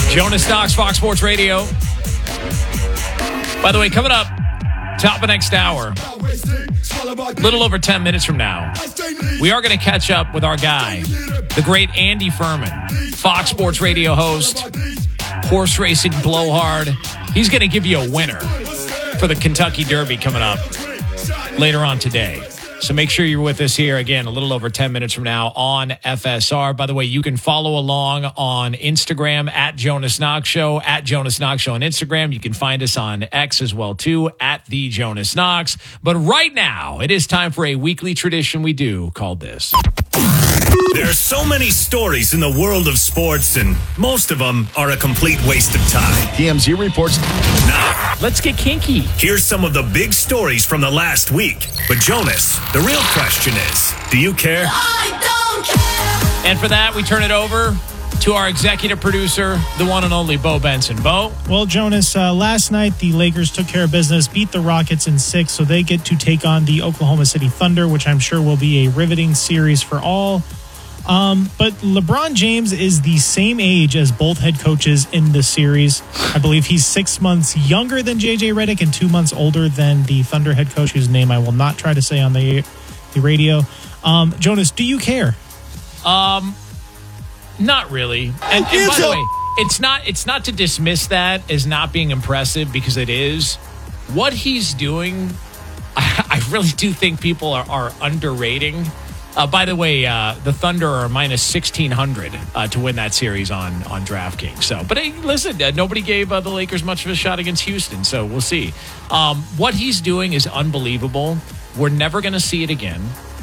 Jonas Knox, Fox Sports Radio. By the way, coming up, top of next hour, a little over 10 minutes from now, we are going to catch up with our guy, the great Andy Furman, Fox Sports Radio host, horse racing blowhard. He's going to give you a winner for the Kentucky Derby coming up later on today. So make sure you're with us here again a little over 10 minutes from now on FSR. By the way, you can follow along on Instagram at Jonas Knox Show, at Jonas Knox Show on Instagram. You can find us on X as well, too, at The Jonas Knox. But right now, it is time for a weekly tradition we do called this. There are so many stories in the world of sports, and most of them are a complete waste of time. TMZ reports. Now, let's get kinky. Here's some of the big stories from the last week. But Jonas, the real question is, do you care? I don't care. And for that, we turn it over to our executive producer, the one and only Bo Benson. Bo? Well, Jonas, last night the Lakers took care of business, beat the Rockets in 6, so they get to take on the Oklahoma City Thunder, which I'm sure will be a riveting series for all. But LeBron James is the same age as both head coaches in this series. I believe he's 6 months younger than JJ Redick and 2 months older than the Thunder head coach, whose name I will not try to say on the radio. Jonas, do you care? Not really. And by the way, it's not to dismiss that as not being impressive, because it is. What he's doing, I really do think people are underrating. By the way, the Thunder are minus 1,600 to win that series on DraftKings. So, but hey, listen, nobody gave the Lakers much of a shot against Houston, so we'll see. What he's doing is unbelievable. We're never going to see it again.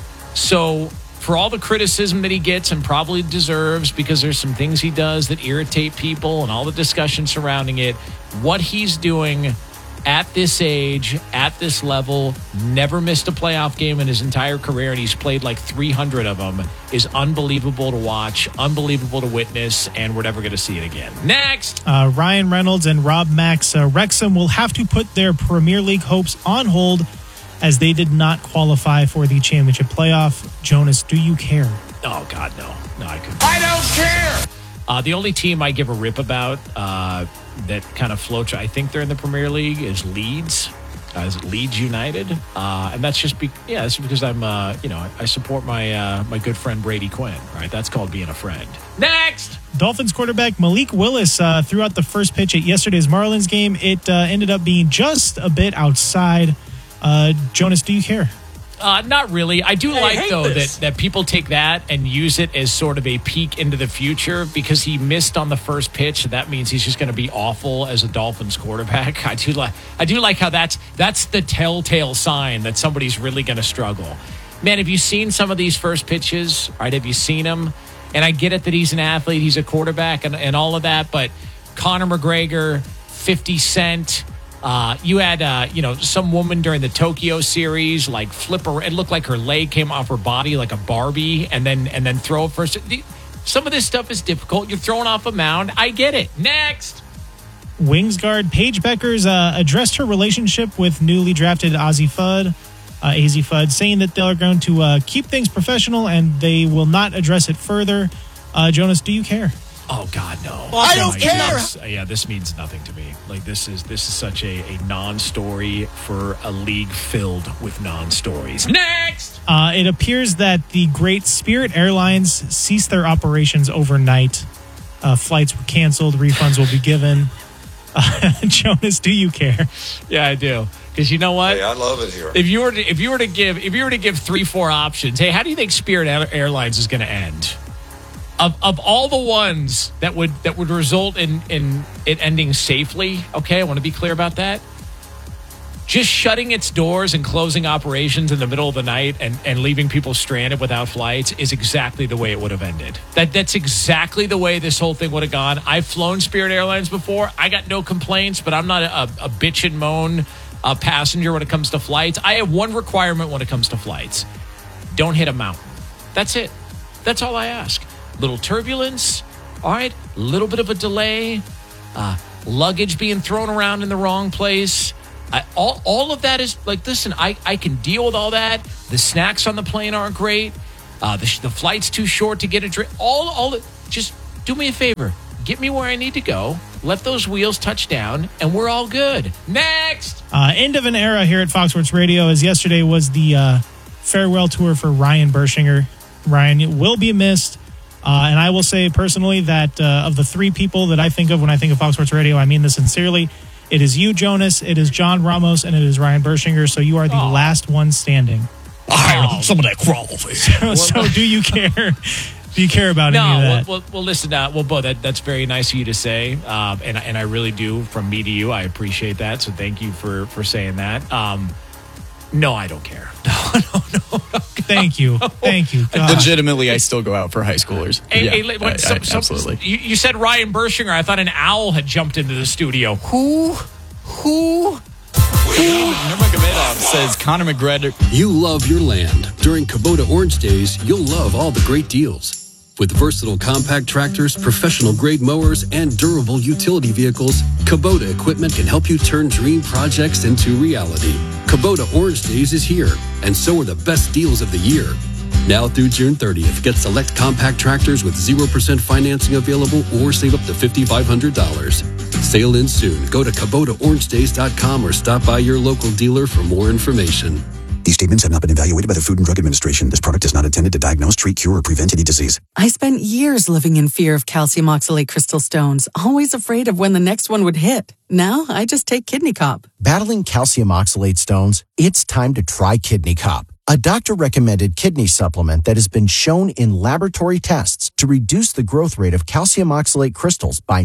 So, for all the criticism that he gets and probably deserves, because there's some things he does that irritate people and all the discussion surrounding it, what he's doing at this age, at this level, never missed a playoff game in his entire career, and he's played like 300 of them, is unbelievable to watch, unbelievable to witness, and we're never going to see it again. Next! Ryan Reynolds and Rob Max Wrexham will have to put their Premier League hopes on hold as they did not qualify for the championship playoff. Jonas, do you care? Oh, God, no. No, I couldn't. I don't care! The only team I give a rip about that kind of floats, I think they're in the Premier League, is Leeds. Is it Leeds United? And that's just that's because I'm, I support my good friend Brady Quinn, right? That's called being a friend. Next! Dolphins quarterback Malik Willis threw out the first pitch at yesterday's Marlins game. It ended up being just a bit outside. Jonas, do you care? Not really. I do like, though, that people take that and use it as sort of a peek into the future, because he missed on the first pitch. That means he's just going to be awful as a Dolphins quarterback. I do like how that's the telltale sign that somebody's really going to struggle. Man, have you seen some of these first pitches? Right? Have you seen them? And I get it that he's an athlete, he's a quarterback and all of that, but Conor McGregor, 50 Cent, you had, some woman during the Tokyo series, like it looked like her leg came off her body like a Barbie, and then throw it first. Some of this stuff is difficult. You're throwing off a mound. I get it. Next. Wings guard Paige Beckers addressed her relationship with newly drafted AZ Fudd, saying that they're going to keep things professional and they will not address it further. Jonas, do you care? Oh, God, no. I don't care. Yeah, this means nothing to me. Like, this is such a non-story for a league filled with non-stories. Next! It appears that the great Spirit Airlines ceased their operations overnight. Flights were canceled. Refunds will be given. Jonas, do you care? Yeah, I do. Because you know what? Hey, I love it here. If you were to give 3-4 options, hey, how do you think Spirit Airlines is going to end? Of all the ones that would result in it ending safely, okay, I want to be clear about that. Just shutting its doors and closing operations in the middle of the night and leaving people stranded without flights is exactly the way it would have ended. That's exactly the way this whole thing would have gone. I've flown Spirit Airlines before. I got no complaints, but I'm not a bitch and moan passenger when it comes to flights. I have one requirement when it comes to flights. Don't hit a mountain. That's it. That's all I ask. Little turbulence, all right, a little bit of a delay, luggage being thrown around in the wrong place. All of that is like, listen, I can deal with all that. The snacks on the plane aren't great. The flight's too short to get a drink. Just do me a favor. get me where I need to go, let those wheels touch down, and we're all good. Next! End of an era here at Fox Sports Radio, as yesterday was the farewell tour for Ryan Bershinger. Ryan will be missed. And I will say personally that of the three people that I think of when I think of Fox Sports Radio, I mean this sincerely. It is you, Jonas, it is John Ramos, and it is Ryan Bershinger. So you are the last one standing. Some of that crawl. So do you care? Do you care about any of that? Well, listen, Bo, that's very nice of you to say, and I really do. From me to you, I appreciate that. So thank you for saying that. No, I don't care. No. Thank you. God. Legitimately, I still go out for high schoolers. Absolutely. You said Ryan Bershinger. I thought an owl had jumped into the studio. Who? Nurmagomedov says Conor McGregor. You love your land. During Kubota Orange Days, you'll love all the great deals. With versatile compact tractors, professional-grade mowers, and durable utility vehicles, Kubota equipment can help you turn dream projects into reality. Kubota Orange Days is here, and so are the best deals of the year. Now through June 30th, get select compact tractors with 0% financing available or save up to $5,500. Sale ends soon. Go to KubotaOrangeDays.com or stop by your local dealer for more information. These statements have not been evaluated by the Food and Drug Administration. This product is not intended to diagnose, treat, cure, or prevent any disease. I spent years living in fear of calcium oxalate crystal stones, always afraid of when the next one would hit. Now, I just take Kidney Cop. Battling calcium oxalate stones? It's time to try Kidney Cop, a doctor-recommended kidney supplement that has been shown in laboratory tests to reduce the growth rate of calcium oxalate crystals by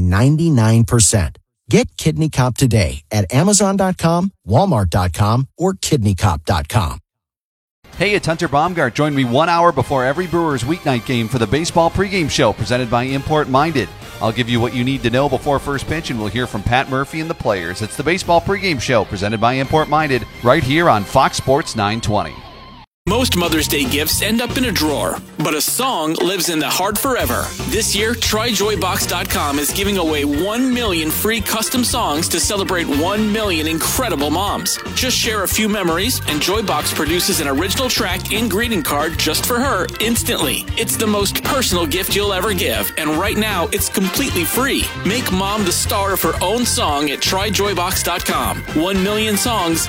99%. Get Kidney Cop today at Amazon.com, Walmart.com, or KidneyCop.com. Hey, it's Hunter Baumgart. Join me 1 hour before every Brewers weeknight game for the Baseball Pregame Show presented by Import Minded. I'll give you what you need to know before first pitch, and we'll hear from Pat Murphy and the players. It's the Baseball Pregame Show presented by Import Minded right here on Fox Sports 920. Most Mother's Day gifts end up in a drawer, but a song lives in the heart forever. This year, TryJoyBox.com is giving away 1 million free custom songs to celebrate 1 million incredible moms. Just share a few memories, and Joybox produces an original track and greeting card just for her instantly. It's the most personal gift you'll ever give, and right now, it's completely free. Make mom the star of her own song at TryJoyBox.com. 1 million songs,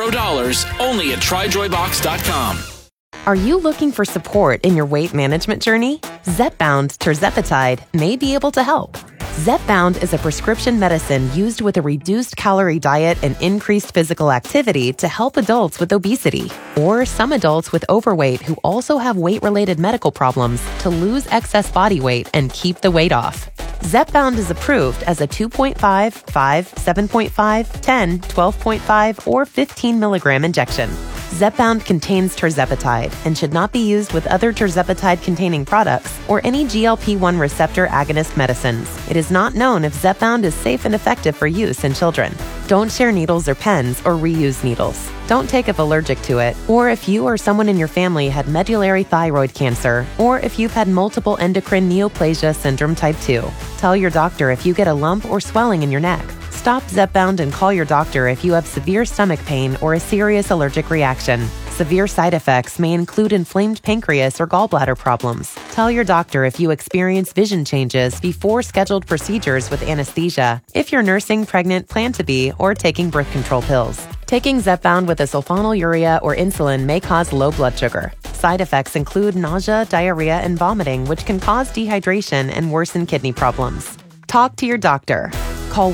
$0, only at TryJoyBox.com. Are you looking for support in your weight management journey? Zepbound tirzepatide may be able to help. Zepbound is a prescription medicine used with a reduced calorie diet and increased physical activity to help adults with obesity or some adults with overweight who also have weight-related medical problems to lose excess body weight and keep the weight off. Zepbound is approved as a 2.5, 5, 7.5, 10, 12.5, or 15 milligram injection. Zepbound contains tirzepatide and should not be used with other tirzepatide-containing products or any GLP-1 receptor agonist medicines. It is not known if Zepbound is safe and effective for use in children. Don't share needles or pens or reuse needles. Don't take if allergic to it, or if you or someone in your family had medullary thyroid cancer, or if you've had multiple endocrine neoplasia syndrome type 2. Tell your doctor if you get a lump or swelling in your neck. Stop Zepbound and call your doctor if you have severe stomach pain or a serious allergic reaction. Severe side effects may include inflamed pancreas or gallbladder problems. Tell your doctor if you experience vision changes before scheduled procedures with anesthesia, if you're nursing, pregnant, plan to be, or taking birth control pills. Taking Zepbound with a sulfonylurea or insulin may cause low blood sugar. Side effects include nausea, diarrhea, and vomiting, which can cause dehydration and worsen kidney problems. Talk to your doctor. Call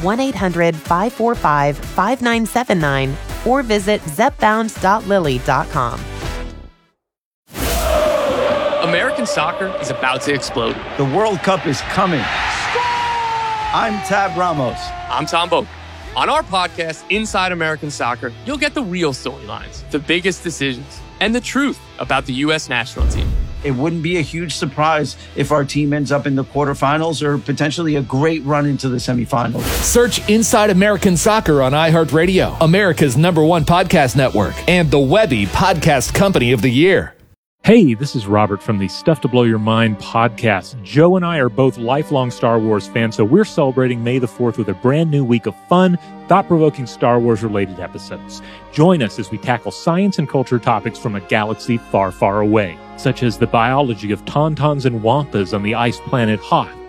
1-800-545-5979 or visit zepbound.lily.com. American soccer is about to explode. The World Cup is coming. I'm Tab Ramos. I'm Tom Boak. On our podcast, Inside American Soccer, you'll get the real storylines, the biggest decisions, and the truth about the U.S. national team. It wouldn't be a huge surprise if our team ends up in the quarterfinals or potentially a great run into the semifinals. Search Inside American Soccer on iHeartRadio, America's #1 podcast network, and the Webby Podcast Company of the Year. Hey, this is Robert from the Stuff to Blow Your Mind podcast. Joe and I are both lifelong Star Wars fans, so we're celebrating May the 4th with a brand new week of fun, thought-provoking Star Wars-related episodes. Join us as we tackle science and culture topics from a galaxy far, far away, such as the biology of tauntauns and wampas on the ice planet Hoth,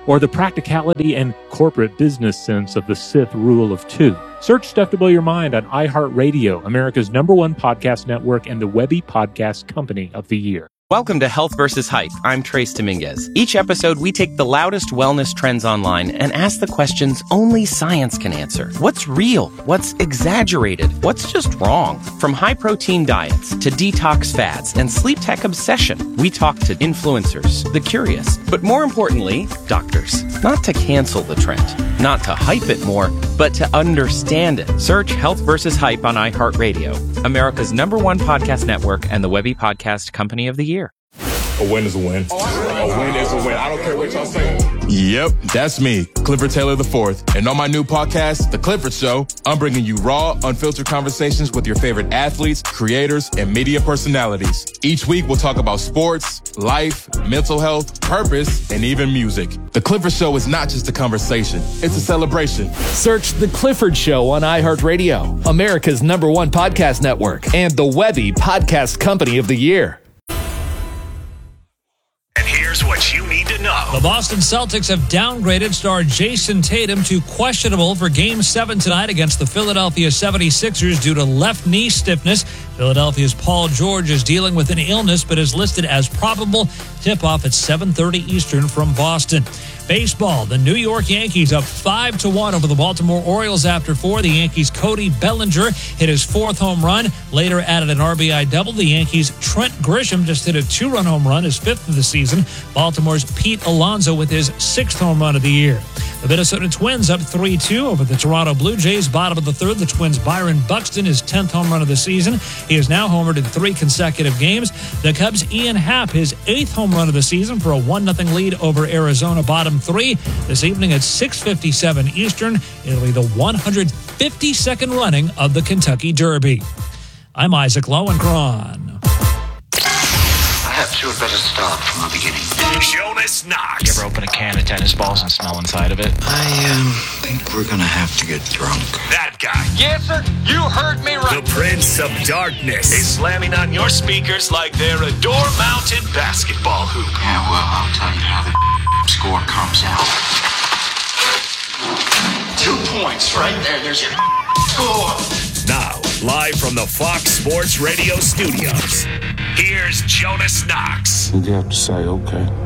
or the practicality and corporate business sense of the Sith Rule of Two. Search Stuff to Blow Your Mind on iHeartRadio, America's #1 podcast network and the Webby Podcast Company of the Year. Welcome to Health vs. Hype. I'm Trace Dominguez. Each episode, we take the loudest wellness trends online and ask the questions only science can answer. What's real? What's exaggerated? What's just wrong? From high-protein diets to detox fads and sleep tech obsession, we talk to influencers, the curious, but more importantly, doctors. Not to cancel the trend, not to hype it more, but to understand it. Search Health vs. Hype on iHeartRadio, America's #1 podcast network and the Webby Podcast Company of the Year. A win is a win. A win is a win. I don't care what y'all say. Yep, that's me, Clifford Taylor IV. And on my new podcast, The Clifford Show, I'm bringing you raw, unfiltered conversations with your favorite athletes, creators, and media personalities. Each week, we'll talk about sports, life, mental health, purpose, and even music. The Clifford Show is not just a conversation. It's a celebration. Search The Clifford Show on iHeartRadio, America's #1 podcast network, and the Webby Podcast Company of the Year. And here's what you need to know. The Boston Celtics have downgraded star Jason Tatum to questionable for Game 7 tonight against the Philadelphia 76ers due to left knee stiffness. Philadelphia's Paul George is dealing with an illness but is listed as probable. Tip-off at 7:30 Eastern from Boston. Baseball, the New York Yankees up 5-1 over the Baltimore Orioles after 4. The Yankees' Cody Bellinger hit his 4th home run, later added an RBI double. The Yankees' Trent Grisham just hit a 2-run home run, his 5th of the season. Baltimore's Pete Alonso with his 6th home run of the year. The Minnesota Twins up 3-2 over the Toronto Blue Jays. Bottom of the 3rd, the Twins' Byron Buxton, his 10th home run of the season. He has now homered in 3 consecutive games. The Cubs' Ian Happ, his 8th home run of the season for a 1-0 lead over Arizona. Bottom 3 this evening at 6:57 Eastern. It'll be the 152nd running of the Kentucky Derby. I'm Isaac Lowenkron. Perhaps you had better start from the beginning. Jonas Knox. You ever open a can of tennis balls and smell inside of it? I think we're gonna have to get drunk. That guy. Yes, sir. You heard me right. The Prince of Darkness is slamming on your speakers like they're a door-mounted basketball hoop. Yeah, well, I'll tell you how the score comes out. 2 points right there. There's your score. Now, live from the Fox Sports Radio studios, here's Jonas Knox. What do you have to say? Okay.